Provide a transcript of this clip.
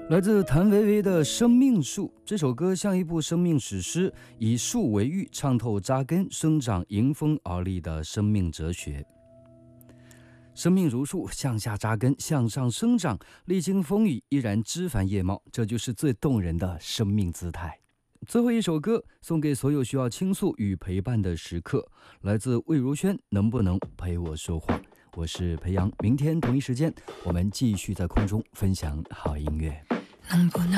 来自谭维维的《生命树》这首歌像一部生命史诗，以树为喻，唱透扎根、生长、迎风而立的生命哲学。生命如树，向下扎根，向上生长，历经风雨依然枝繁叶茂，这就是最动人的生命姿态。最后一首歌送给所有需要倾诉与陪伴的时刻，来自魏如萱，能不能陪我说话？我是裴阳，明天同一时间我们继续在空中分享好音乐。 能不能